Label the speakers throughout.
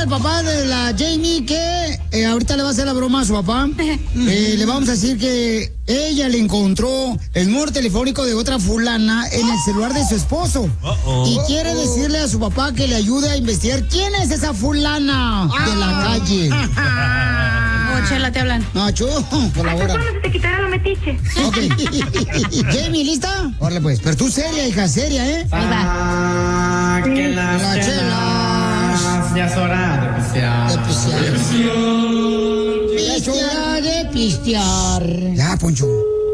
Speaker 1: al papá de la Jamie que ahorita le va a hacer la broma a su papá. Le vamos a decir que ella le encontró el número telefónico de otra fulana en el celular de su esposo. Y quiere decirle a su papá que le ayude a investigar quién es esa fulana de la calle.
Speaker 2: Chela, te hablan.
Speaker 1: No, Chu, por la hora.
Speaker 3: ¿Hasta cuándo se te quitará la metiche?
Speaker 1: Ok. Jamie, ¿lista? Órale, pues. Pero tú seria, hija, seria, ¿eh?
Speaker 2: Ahí va.
Speaker 4: Que las chelas. Ya es hora de pistear.
Speaker 1: De pistear. Es hora de pistear. Ya, Poncho.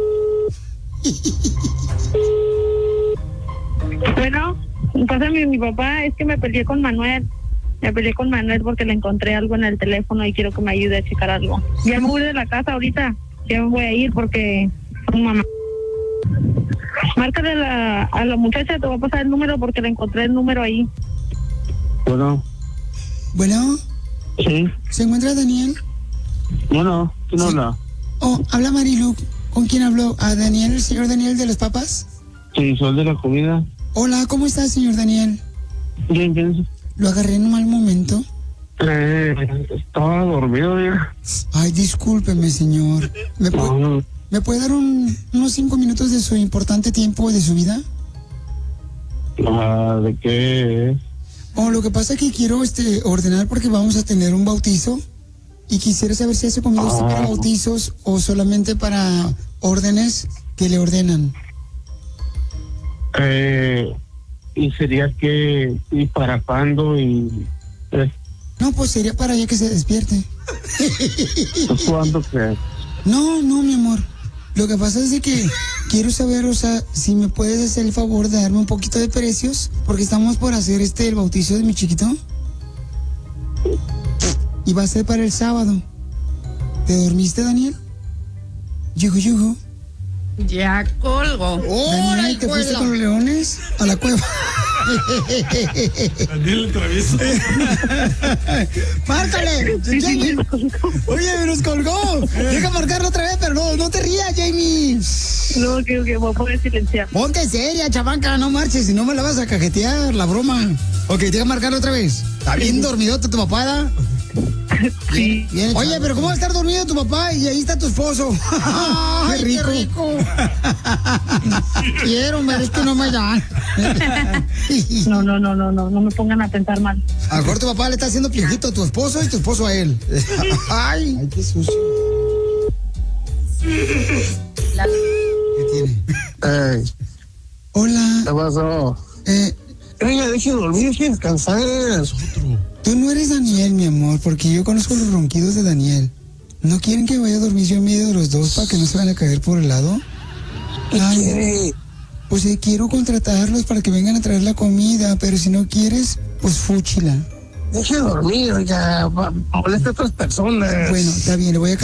Speaker 3: Bueno, pásame mi papá, es que me peleé con Manuel. Me peleé con Manuel porque le encontré algo en el teléfono y quiero que me ayude a checar algo. Ya me voy de la casa ahorita. Ya me voy a ir porque son mamá. Márcale a la muchacha, te voy a pasar el número porque le encontré el número ahí.
Speaker 5: Bueno,
Speaker 1: Bueno,
Speaker 5: sí.
Speaker 1: ¿se encuentra Daniel?
Speaker 5: Bueno, ¿quién habla?
Speaker 1: Oh, habla Marilu. ¿Con quién habló? ¿A Daniel, el señor Daniel de las papas?
Speaker 5: Sí, soy de la comida.
Speaker 1: Hola, ¿cómo está, señor Daniel?
Speaker 5: Bien, bien.
Speaker 1: ¿Lo agarré en un mal momento?
Speaker 5: Estaba dormido ya.
Speaker 1: Ay, discúlpeme, señor. ¿Me puede dar unos 5 minutos de su importante tiempo de su vida?
Speaker 5: ¿De qué?
Speaker 1: Oh, lo que pasa es que quiero ordenar porque vamos a tener un bautizo y quisiera saber si hace comida usted para bautizos o solamente para órdenes que le ordenan.
Speaker 5: Y sería que, ¿y para cuándo?
Speaker 1: No, pues sería para ya que se despierte.
Speaker 5: ¿Cuándo crees?
Speaker 1: No, mi amor. Lo que pasa es de que quiero saber, o sea, si me puedes hacer el favor de darme un poquito de precios, porque estamos por hacer el bautizo de mi chiquito. Y va a ser para el sábado. ¿Te dormiste, Daniel? Yuju.
Speaker 2: Ya colgo.
Speaker 1: Daniel, ¿te fuiste con los leones a la cueva?
Speaker 6: Daniel el travieso.
Speaker 1: ¡Márcale! ¡Jamie! Oye, nos colgó. Deja marcarlo otra vez, pero no te rías, Jamie.
Speaker 3: No, que voy a poner silenciar.
Speaker 1: Ponte seria, chavanca, no marches, si no me la vas a cajetear, la broma. Ok, deja marcarlo otra vez. Está bien dormido tu papá, ¿da?
Speaker 3: Sí.
Speaker 1: Bien, oye, pero ¿cómo va a estar dormido tu papá y ahí está tu esposo? ¡Ay, qué rico! Quiero, pero es que no me dan.
Speaker 3: No me pongan a pensar mal.
Speaker 1: A lo mejor tu papá le está haciendo piojito a tu esposo y tu esposo a él. Ay, qué sucio. ¿Qué tiene? Hola.
Speaker 5: ¿Qué pasó? Venga, deje de dormir, deje de descansar.
Speaker 1: Tú no eres Daniel, mi amor, porque yo conozco los ronquidos de Daniel. ¿No quieren que vaya a dormir yo en medio de los dos para que no se van a caer por el lado? Ay, pues quiero contratarlos para que vengan a traer la comida, pero si no quieres, pues fúchila.
Speaker 5: Deje de dormir, oiga, molesta a otras personas.
Speaker 1: Bueno, está bien, le voy a